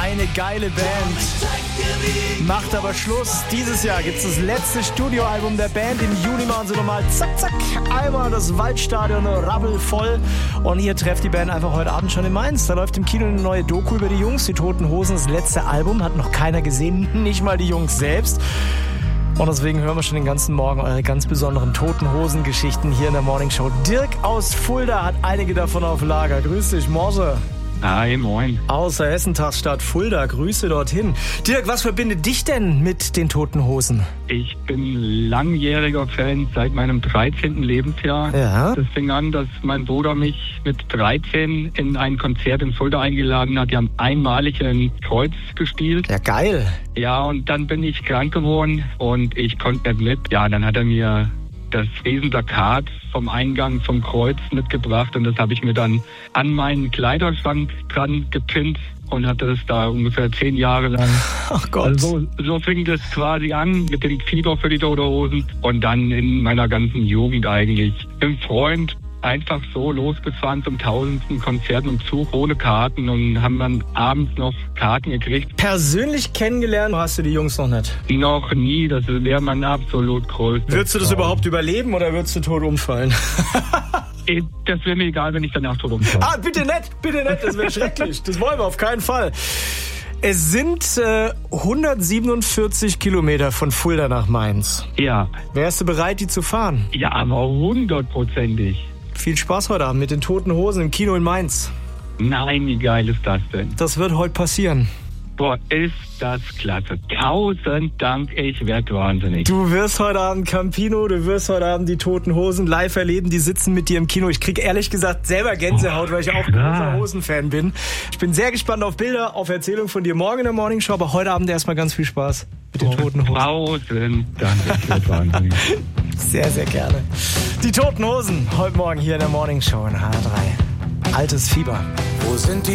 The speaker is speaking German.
eine geile Band. Macht aber Schluss. Dieses Jahr gibt es das letzte Studioalbum der Band. Im Juni machen sie nochmal zack, zack, einmal das Waldstadion rappelvoll. Und ihr trefft die Band einfach heute Abend schon in Mainz. Da läuft im Kino eine neue Doku über die Jungs. Die Toten Hosen, das letzte Album, hat noch keiner gesehen, nicht mal die Jungs selbst. Und deswegen hören wir schon den ganzen Morgen eure ganz besonderen Toten-Hosen-Geschichten hier in der Morning Show. Dirk aus Fulda hat einige davon auf Lager. Grüß dich, Morse. Hi, moin. Aus der Hessentagsstadt Fulda, Grüße dorthin. Dirk, was verbindet dich denn mit den Toten Hosen? Ich bin langjähriger Fan seit meinem 13. Lebensjahr. Ja. Das fing an, dass mein Bruder mich mit 13 in ein Konzert in Fulda eingeladen hat. Die haben einmalig ein Kreuz gespielt. Ja, geil. Ja, und dann bin ich krank geworden und ich konnte nicht mit. Ja, dann hat er mir das Riesenplakat vom Eingang zum Kreuz mitgebracht und das habe ich mir dann an meinen Kleiderschrank dran gepinnt und hatte das da ungefähr 10 Jahre lang. Ach Gott. Also so fing das quasi an mit dem Fieber für die Toten Hosen und dann in meiner ganzen Jugend eigentlich. Im Freund einfach so losgefahren zum 1000. Konzert im Zug ohne Karten und haben dann abends noch Karten gekriegt. Persönlich kennengelernt hast du die Jungs noch nicht? Noch nie, das wäre mein absolut größtes. Würdest du das überhaupt überleben oder würdest du tot umfallen? Das wäre mir egal, wenn ich danach tot umfalle. Ah, bitte nicht, das wäre schrecklich. Das wollen wir auf keinen Fall. Es sind 147 Kilometer von Fulda nach Mainz. Ja. Wärst du bereit, die zu fahren? Ja, aber 100%. Viel Spaß heute Abend mit den Toten Hosen im Kino in Mainz. Nein, wie geil ist das denn? Das wird heute passieren. Boah, ist das klasse. 1000 Dank, ich werde wahnsinnig. Du wirst heute Abend Campino, du wirst heute Abend die Toten Hosen live erleben, die sitzen mit dir im Kino. Ich krieg ehrlich gesagt selber Gänsehaut, weil ich auch großer Hosen-Fan bin. Ich bin sehr gespannt auf Bilder, auf Erzählung von dir morgen in der Morning Show, aber heute Abend erstmal ganz viel Spaß mit den Toten Hosen. 1000 Dank, ich werde wahnsinnig. Sehr, sehr gerne. Die Toten Hosen, heute Morgen hier in der Morning Show in HR3. Altes Fieber. Wo sind die